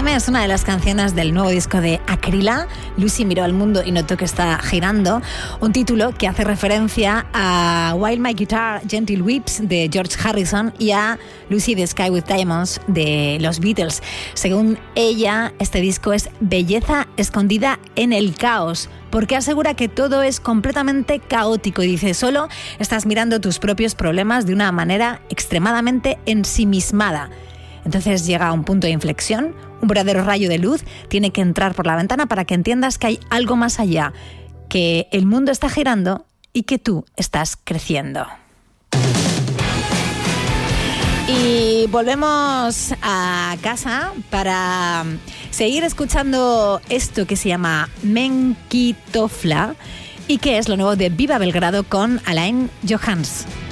Déjame es una de las canciones del nuevo disco de Akrila. Lucy miró al mundo y notó que está girando. Un título que hace referencia a While My Guitar Gentle Weeps de George Harrison y a Lucy the Sky with Diamonds de los Beatles. Según ella, este disco es belleza escondida en el caos, porque asegura que todo es completamente caótico y dice, solo estás mirando tus propios problemas de una manera extremadamente ensimismada. Entonces llega a un punto de inflexión, un verdadero rayo de luz tiene que entrar por la ventana para que entiendas que hay algo más allá, que el mundo está girando y que tú estás creciendo. Y volvemos a casa para seguir escuchando esto que se llama Menkitofla y que es lo nuevo de Viva Belgrado con Alain Johans.